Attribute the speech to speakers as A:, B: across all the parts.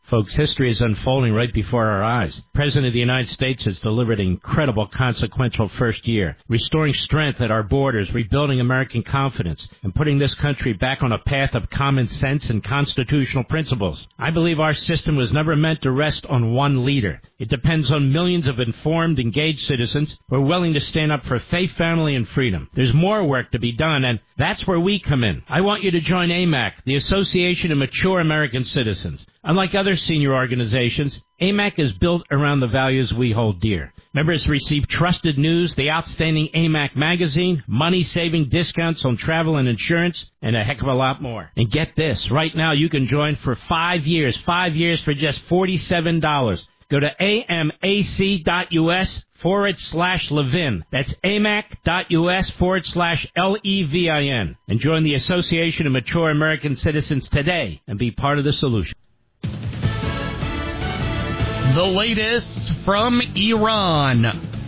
A: Folks, history is unfolding right before our eyes. The President of the United States has delivered an incredible, consequential first year, restoring strength at our borders, rebuilding American confidence, and putting this country back on a path of common sense and constitutional principles. I believe our system was never meant to rest on one leader. It depends on millions of informed, engaged citizens who are willing to stand up for faith, family, and freedom. There's more work to be done, and that's where we come in. I want you to join AMAC, the Association of Mature American Citizens. Unlike other senior organizations, AMAC is built around the values we hold dear. Members receive trusted news, the outstanding AMAC magazine, money-saving discounts on travel and insurance, and a heck of a lot more. And get this, right now you can join for 5 years for just $47. Go to amac.us/Levin. That's amac.us/LEVIN. And join the Association of Mature American Citizens today and be part of the solution.
B: The latest from Iran.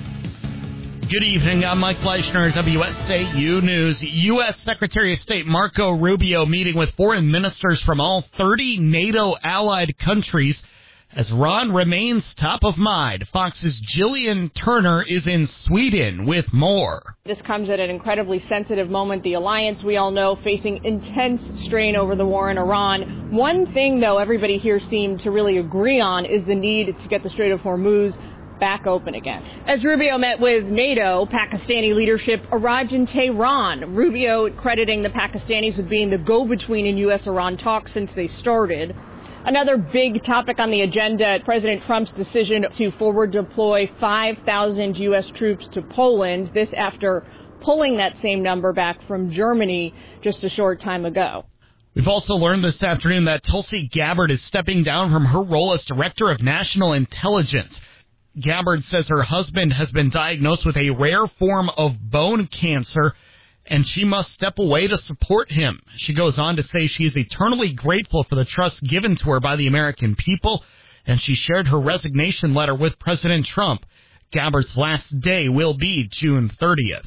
B: Good evening, I'm Mike Fleischner, WSAU News. U.S. Secretary of State Marco Rubio meeting with foreign ministers from all 30 NATO-allied countries as Iran remains top of mind. Fox's Jillian Turner is in Sweden with more.
C: This comes at an incredibly sensitive moment. The alliance, we all know, facing intense strain over the war in Iran. One thing, though, everybody here seemed to really agree on is the need to get the Strait of Hormuz back open again. As Rubio met with NATO, Pakistani leadership arrived in Tehran. Rubio crediting the Pakistanis with being the go-between in U.S.-Iran talks since they started. Another big topic on the agenda, President Trump's decision to forward deploy 5,000 U.S. troops to Poland, this after pulling that same number back from Germany just a short time ago.
B: We've also learned this afternoon that Tulsi Gabbard is stepping down from her role as Director of National Intelligence. Gabbard says her husband has been diagnosed with a rare form of bone cancer, and she must step away to support him. She goes on to say she is eternally grateful for the trust given to her by the American people, and she shared her resignation letter with President Trump. Gabbard's last day will be June 30th.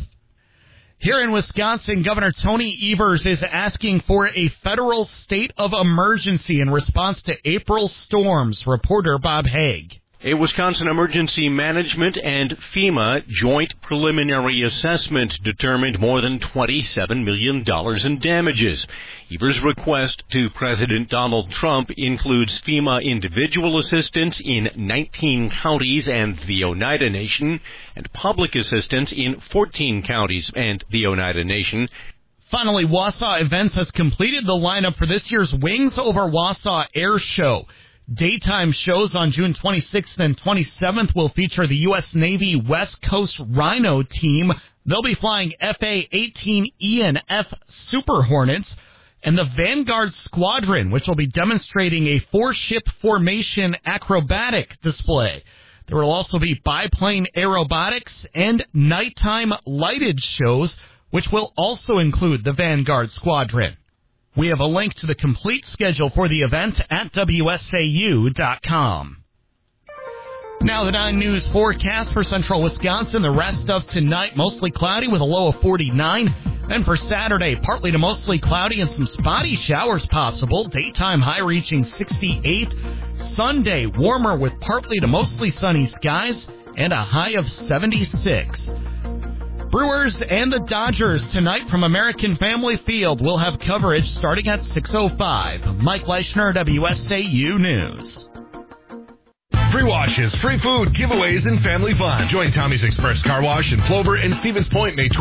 B: Here in Wisconsin, Governor Tony Evers is asking for a federal state of emergency in response to April storms. Reporter Bob Haig.
D: A Wisconsin Emergency Management and FEMA joint preliminary assessment determined more than $27 million in damages. Evers' request to President Donald Trump includes FEMA individual assistance in 19 counties and the Oneida Nation, and public assistance in 14 counties and the Oneida Nation.
B: Finally, Wausau Events has completed the lineup for this year's Wings Over Wausau Air Show. Daytime shows on June 26th and 27th will feature the U.S. Navy West Coast Rhino team. They'll be flying FA-18E and F Super Hornets, and the Vanguard Squadron, which will be demonstrating a 4-ship formation acrobatic display. There will also be biplane aerobatics and nighttime lighted shows, which will also include the Vanguard Squadron. We have a link to the complete schedule for the event at WSAU.com. Now the 9 News forecast for central Wisconsin. The rest of tonight, mostly cloudy with a low of 49. Then for Saturday, partly to mostly cloudy and some spotty showers possible. Daytime high reaching 68. Sunday, warmer with partly to mostly sunny skies and a high of 76. Brewers and the Dodgers tonight from American Family Field will have coverage starting at 6:05. Mike Leischner, WSAU News.
E: Free washes, free food, giveaways, and family fun. Join Tommy's Express Car Wash in Plover and Stevens Point May